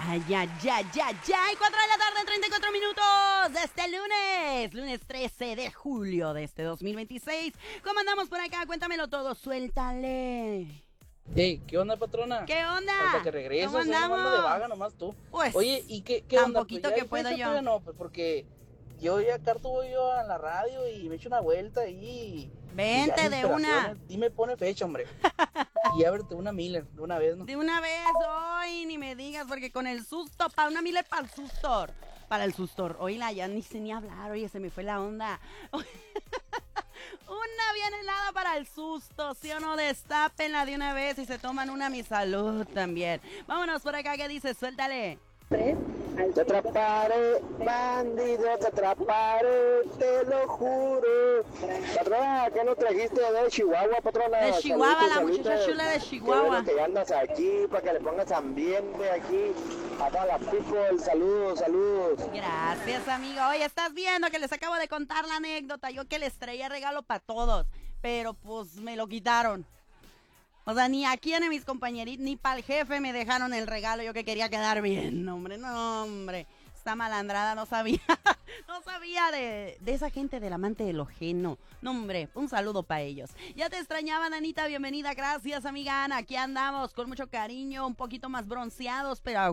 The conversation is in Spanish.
Ay, ay, ay, ay, ay, 4 de la tarde, 34 minutos de este lunes 13 de julio de este 2026. ¿Cómo andamos por acá? Cuéntamelo todo, suéltale. Hey, ¿qué onda, patrona? ¿Qué onda? Hasta que regreses, ¿Cómo ahí nomás ando de andamos? vaga, nomás tú. Pues, Oye, ¿y qué tan onda? poquito ¿Ya que hay puedo fecha? yo. Todavía no, pues porque yo ya acá estuve yo a la radio y me echo una vuelta ahí. Y ya Vente en de una. inspiraciones, dime, pone fecha, hombre. Y ábrete una Miller de una vez, ¿no? De una vez, hoy ni me digas, porque con el susto, para una mila para el sustor. Para el sustor. Oíla, ya ni sé ni hablar, oye, se me fue la onda. Una bien helada para el susto, ¿sí o no? Destápenla de una vez y se toman una a mi salud también. Vámonos por acá, ¿qué dices? Suéltale. Te atraparé, bandido, te atraparé, te lo juro. Patrona, ¿qué nos trajiste de Chihuahua, patrona? De Chihuahua, Saluditos, la muchacha saluditos. chula de Qué Chihuahua. bueno que ya andas aquí, para que le pongas ambiente aquí a toda la people. Saludos, saludos. Gracias, amigo. Oye, estás viendo que les acabo de contar la anécdota. Yo que les traía regalo para todos, pero pues me lo quitaron. O sea, ni aquí ni mis compañeritos, ni para el jefe me dejaron el regalo. Yo que quería quedar bien, hombre, no, hombre. Esta malandrada no sabía, no sabía de esa gente del amante de lo ajeno. No, hombre, un saludo para ellos. Ya te extrañaban, Anita, bienvenida. Gracias, amiga Ana. Aquí andamos con mucho cariño, un poquito más bronceados, pero